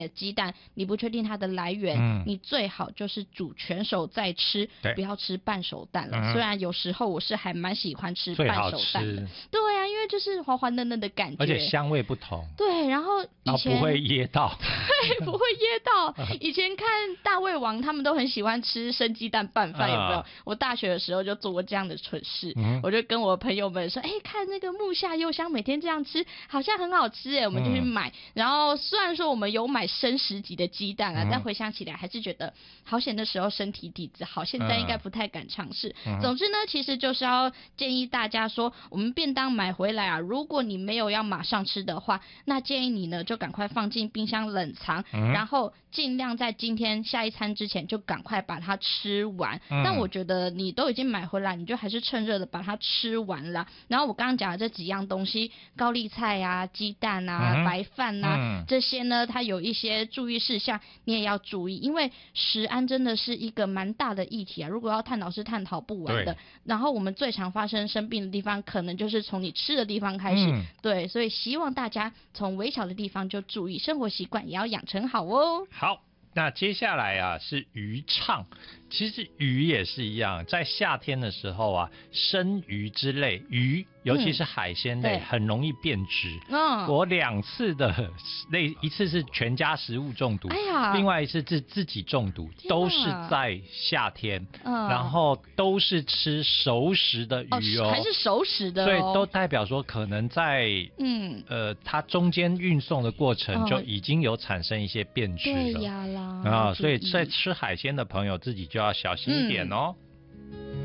鸡蛋你不确定它的来源，你最好就是煮全熟再吃，不要吃半熟蛋了。虽然有时候我是还蛮喜欢吃半熟蛋的，对啊，因为就是滑滑嫩嫩的感觉， 而且香味不同。 对，然后以前不会噎到， 对，不会噎到。以前看大胃王他们都很喜欢吃生鸡蛋拌饭，有没有？我大学的时候就做过这样的蠢事，我就跟我朋友们说，看那个木下优香每天这样吃，好像很好吃我们就去买。然后虽然说我们有买生食级的鸡蛋啊，但回想起来还是觉得好险的时候身体底子好，现在应该不太敢尝试。总之呢，其实就是要建议大家说，我们便当买回来啊，如果你没有要马上吃的话，那建议你呢就赶快放进冰箱冷藏，然后尽量在今天下一餐之前就赶快把它吃完。但我觉得你都已经买回来，你就还是趁热的把它吃完啦。然后我刚刚讲的这几样东西，高丽菜啊、鸡蛋啊、白饭啊，这些呢，它有一些注意事项，你也要注意，因为食安真的是一个蛮大的议题啊，如果要探讨是探讨不完的。然后我们最常发生生病的地方，可能就是从你吃的地方开始，对，所以希望大家从微小的地方就注意，生活习惯也要养成好哦。 好，那接下来啊是鱼畅。其实鱼也是一样，在夏天的时候啊，生鱼之类鱼，尤其是海鲜类，很容易变质。我2次的一次是全家食物中毒，另外一次是自己中毒，都是在夏天，然后都是吃熟食的鱼还是熟食的所以都代表说可能在它中间运送的过程就已经有产生一些变质了。 对呀所以在吃海鲜的朋友自己就要小心一点哦。